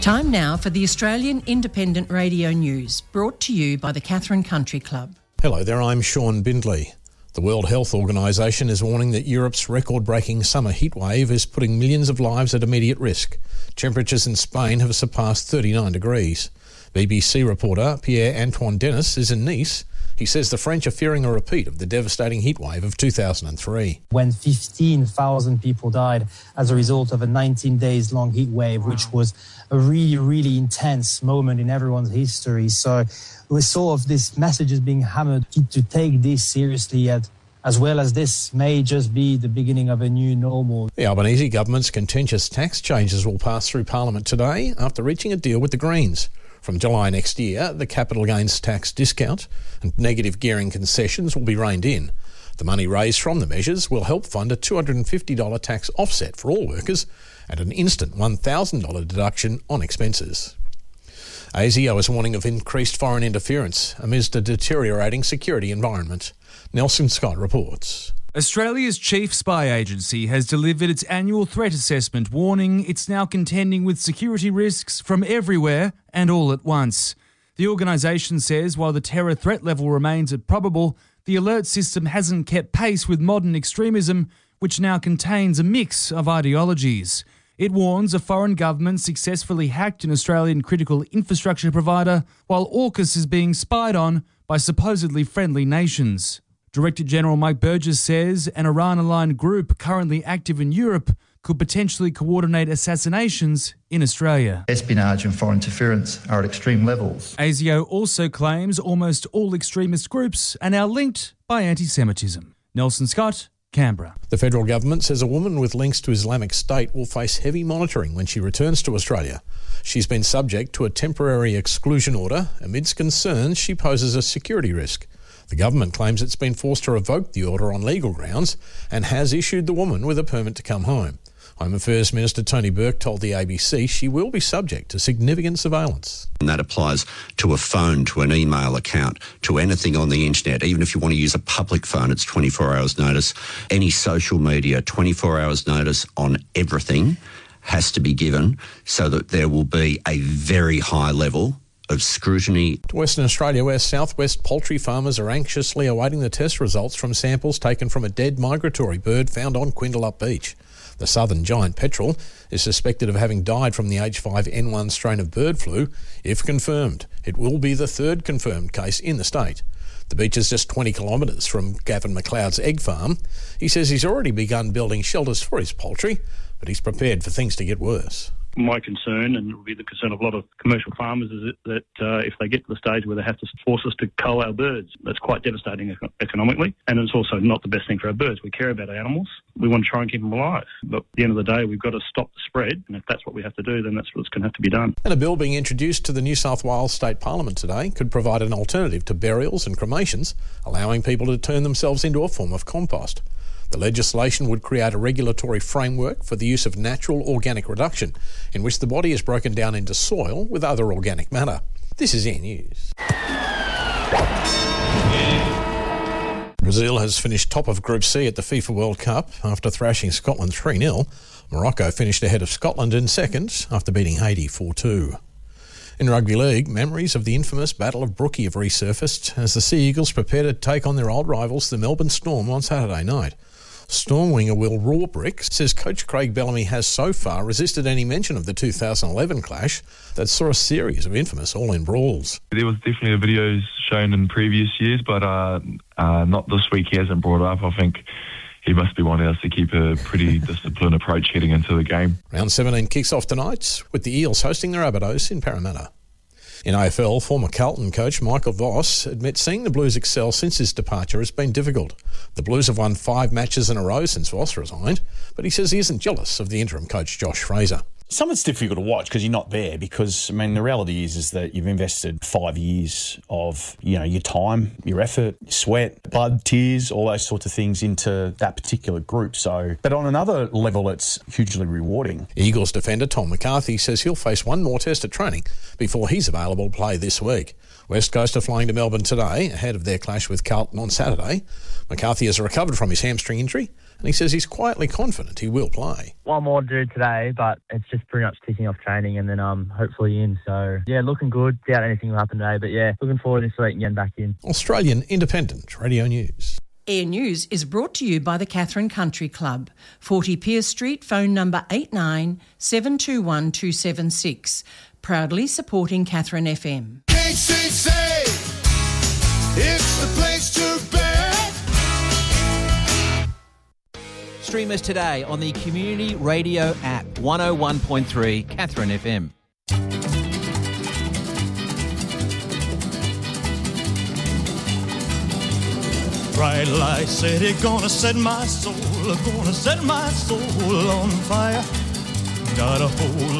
Time now for the Australian Independent Radio News, brought to you by the Katherine Country Club. Hello there, I'm Sean Bindley. The World Health Organisation is warning that Europe's record-breaking summer heatwave is putting millions of lives at immediate risk. Temperatures in Spain have surpassed 39 degrees. BBC reporter Pierre-Antoine Denis is in Nice. He says the French are fearing a repeat of the devastating heatwave of 2003. When 15,000 people died as a result of a 19 days long heatwave, which was a really, really intense moment in everyone's history. So we saw of this messages being hammered to take this seriously, as well as this may just be the beginning of a new normal. The Albanese government's contentious tax changes will pass through Parliament today after reaching a deal with the Greens. From July next year, the capital gains tax discount and negative gearing concessions will be reined in. The money raised from the measures will help fund a $250 tax offset for all workers and an instant $1,000 deduction on expenses. ASIO is warning of increased foreign interference amidst a deteriorating security environment. Nelson Scott reports. Australia's chief spy agency has delivered its annual threat assessment, warning it's now contending with security risks from everywhere and all at once. The organisation says while the terror threat level remains at probable, the alert system hasn't kept pace with modern extremism, which now contains a mix of ideologies. It warns a foreign government successfully hacked an Australian critical infrastructure provider, while AUKUS is being spied on by supposedly friendly nations. Director General Mike Burgess says an Iran-aligned group currently active in Europe could potentially coordinate assassinations in Australia. Espionage and foreign interference are at extreme levels. ASIO also claims almost all extremist groups are now linked by anti-Semitism. Nelson Scott, Canberra. The federal government says a woman with links to Islamic State will face heavy monitoring when she returns to Australia. She's been subject to a temporary exclusion order amidst concerns she poses a security risk. The government claims it's been forced to revoke the order on legal grounds and has issued the woman with a permit to come home. Home Affairs Minister Tony Burke told the ABC she will be subject to significant surveillance. And that applies to a phone, to an email account, to anything on the internet. Even if you want to use a public phone, it's 24 hours notice. Any social media, 24 hours notice on everything has to be given so that there will be a very high level of scrutiny. To Western Australia, where southwest poultry farmers are anxiously awaiting the test results from samples taken from a dead migratory bird found on Quindalup Beach. The southern giant petrel is suspected of having died from the H5N1 strain of bird flu. If confirmed, it will be the third confirmed case in the state. The beach is just 20 kilometres from Gavin McLeod's egg farm. He says he's already begun building shelters for his poultry, but he's prepared for things to get worse. My concern, and it will be the concern of a lot of commercial farmers, is that if they get to the stage where they have to force us to cull our birds, that's quite devastating economically, and it's also not the best thing for our birds. We care about our animals. We want to try and keep them alive. But at the end of the day, we've got to stop the spread, and if that's what we have to do, then that's what's going to have to be done. And a bill being introduced to the New South Wales State Parliament today could provide an alternative to burials and cremations, allowing people to turn themselves into a form of compost. The legislation would create a regulatory framework for the use of natural organic reduction, in which the body is broken down into soil with other organic matter. This is Air News. Brazil has finished top of Group C at the FIFA World Cup after thrashing Scotland 3-0. Morocco finished ahead of Scotland in second after beating Haiti 4-2. In rugby league, memories of the infamous Battle of Brookie have resurfaced as the Sea Eagles prepare to take on their old rivals, the Melbourne Storm, on Saturday night. Storm winger Will Rawbrick says coach Craig Bellamy has so far resisted any mention of the 2011 clash that saw a series of infamous all-in brawls. There was definitely videos shown in previous years, but not this week. He hasn't brought it up. I think he must be wanting us to keep a pretty disciplined approach heading into the game. Round 17 kicks off tonight with the Eels hosting the Rabbitohs in Parramatta. In AFL, former Carlton coach Michael Voss admits seeing the Blues excel since his departure has been difficult. The Blues have won 5 matches in a row since Voss resigned, but he says he isn't jealous of the interim coach Josh Fraser. Some it's difficult to watch because you're not there because, I mean, the reality is that you've invested 5 years of, your time, your effort, your sweat, blood, tears, all those sorts of things into that particular group. But on another level, it's hugely rewarding. Eagles defender Tom McCarthy says he'll face one more test at training before he's available to play this week. West Coast are flying to Melbourne today ahead of their clash with Carlton on Saturday. McCarthy has recovered from his hamstring injury and he says he's quietly confident he will play. One more to do today, but it's just pretty much ticking off training and then hopefully in. So, yeah, looking good. Doubt anything will happen today, but yeah, looking forward this week and getting back in. Australian Independent Radio News. Air News is brought to you by the Catherine Country Club, 40 Pierce Street, phone number 89 721 276. Proudly supporting Catherine FM. KCC, it's the place to be. Stream us today on the Community Radio app, 101.3 Catherine FM. Bright light city, gonna set my soul on fire. Got a whole